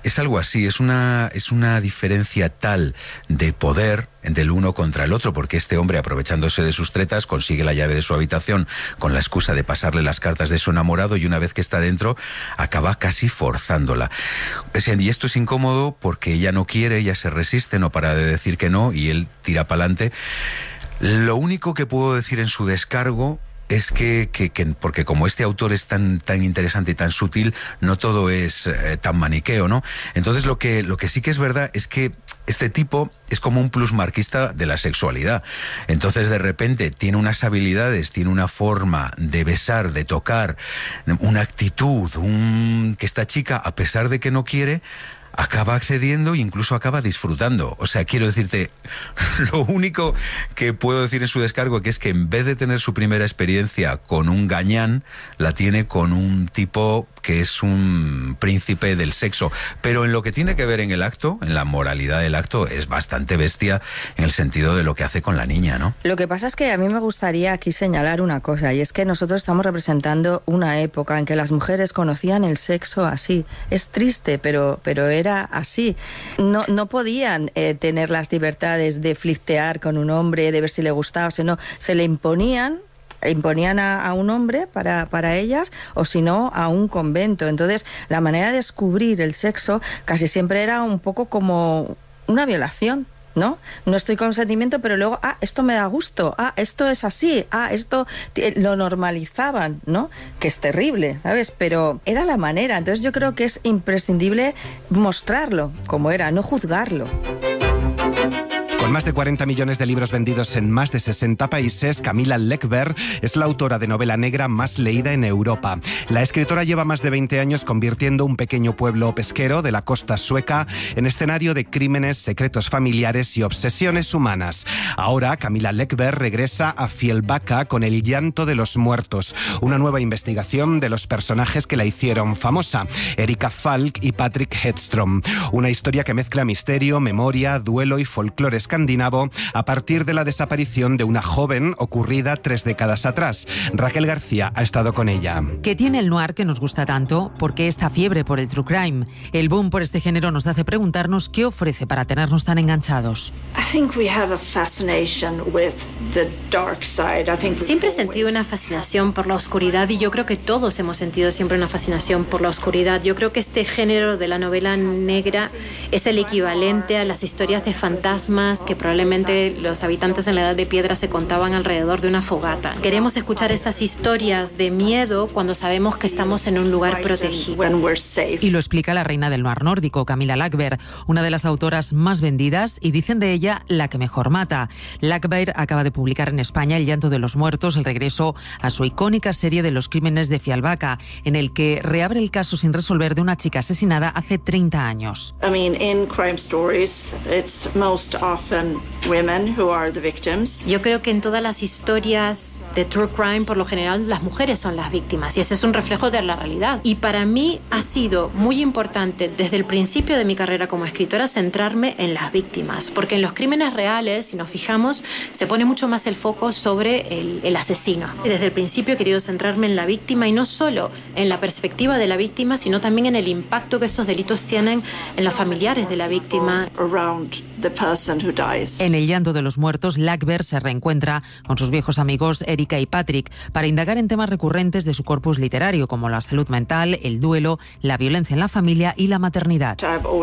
Es algo así, es una diferencia tal de poder del uno contra el otro, porque este hombre, aprovechándose de sus tretas, consigue la llave de su habitación con la excusa de pasarle las cartas de su enamorado, y una vez que está dentro acaba casi forzándola. Y esto es incómodo porque ella no quiere, ella se resiste, no para de decir que no, y él tira para adelante. Lo único que puedo decir en su descargo es que porque como este autor es tan interesante y tan sutil, no todo es tan maniqueo, ¿no? Entonces lo que sí que es verdad es que este tipo es como un plusmarquista de la sexualidad. Entonces de repente tiene unas habilidades, tiene una forma de besar, de tocar, una actitud, que esta chica, a pesar de que no quiere, acaba accediendo e incluso acaba disfrutando. O sea, quiero decirte, lo único que puedo decir en su descargo es que en vez de tener su primera experiencia con un gañán, la tiene con un tipo que es un príncipe del sexo. Pero en lo que tiene que ver en el acto, en la moralidad del acto, es bastante bestia en el sentido de lo que hace con la niña, ¿no? Lo que pasa es que a mí me gustaría aquí señalar una cosa, y es que nosotros estamos representando una época en que las mujeres conocían el sexo así. Es triste, pero era así. No podían tener las libertades de flirtear con un hombre, de ver si le gustaba, sino se le imponían a un hombre para ellas, o si no, a un convento. Entonces, la manera de descubrir el sexo casi siempre era un poco como una violación, ¿no? No estoy con consentimiento, pero luego, esto me da gusto, esto es así, esto lo normalizaban, ¿no? Que es terrible, ¿sabes? Pero era la manera. Entonces yo creo que es imprescindible mostrarlo como era, no juzgarlo. Con más de 40 millones de libros vendidos en más de 60 países, Camilla Läckberg es la autora de novela negra más leída en Europa. La escritora lleva más de 20 años convirtiendo un pequeño pueblo pesquero de la costa sueca en escenario de crímenes, secretos familiares y obsesiones humanas. Ahora, Camilla Läckberg regresa a Fjällbacka con El llanto de los muertos, una nueva investigación de los personajes que la hicieron famosa, Erika Falk y Patrick Hedström. Una historia que mezcla misterio, memoria, duelo y folclore escandinavo a partir de la desaparición de una joven ocurrida 3 décadas atrás. Raquel García ha estado con ella. ¿Qué tiene el noir que nos gusta tanto? ¿Por qué esta fiebre por el true crime? El boom por este género nos hace preguntarnos qué ofrece para tenernos tan enganchados. Siempre he sentido una fascinación por la oscuridad, y yo creo que todos hemos sentido siempre una fascinación por la oscuridad. Yo creo que este género de la novela negra es el equivalente a las historias de fantasmas que probablemente los habitantes en la Edad de Piedra se contaban alrededor de una fogata. Queremos escuchar estas historias de miedo cuando sabemos que estamos en un lugar protegido. Y lo explica la reina del noir nórdico, Camilla Läckberg, una de las autoras más vendidas y dicen de ella la que mejor mata. Läckberg acaba de publicar en España El llanto de los muertos, el regreso a su icónica serie de los crímenes de Fjällbacka, en el que reabre el caso sin resolver de una chica asesinada hace 30 años. Yo creo que en todas las historias de true crime, por lo general, las mujeres son las víctimas, y ese es un reflejo de la realidad. Y para mí ha sido muy importante desde el principio de mi carrera como escritora centrarme en las víctimas, porque en los crímenes reales, si nos fijamos, se pone mucho más el foco sobre el asesino. Y desde el principio he querido centrarme en la víctima, y no solo en la perspectiva de la víctima, sino también en el impacto que estos delitos tienen en los familiares de la víctima. En El llanto de los muertos, Läckberg se reencuentra con sus viejos amigos Erika y Patrick para indagar en temas recurrentes de su corpus literario, como la salud mental, el duelo, la violencia en la familia y la maternidad.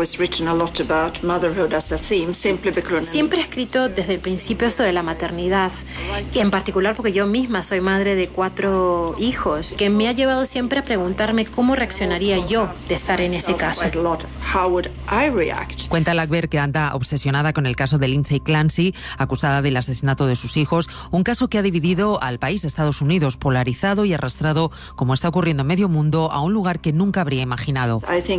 Siempre he escrito desde el principio sobre la maternidad, y en particular porque yo misma soy madre de 4 hijos, que me ha llevado siempre a preguntarme cómo reaccionaría yo de estar en ese caso. Cuenta Läckberg que anda obsesionada con el caso de Lindsay Clancy, acusada del asesinato de sus hijos, un caso que ha dividido al país, Estados Unidos, polarizado y arrastrado, como está ocurriendo en medio mundo, a un lugar que nunca habría imaginado.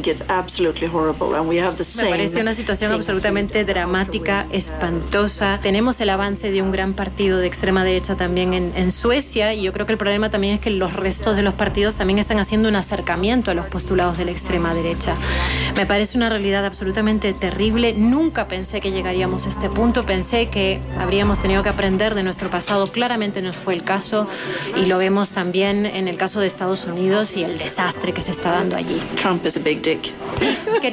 Me parece una situación absolutamente dramática, espantosa. Tenemos el avance de un gran partido de extrema derecha también en Suecia, y yo creo que el problema también es que los restos de los partidos también están haciendo un acercamiento a los postulados de la extrema derecha. Me parece una realidad absolutamente terrible. Nunca pensé que llegaríamos a este punto. Pensé que habríamos tenido que aprender de nuestro pasado. Claramente no fue el caso, y lo vemos también en el caso de Estados Unidos y el desastre que se está dando allí. Trump is a big dick.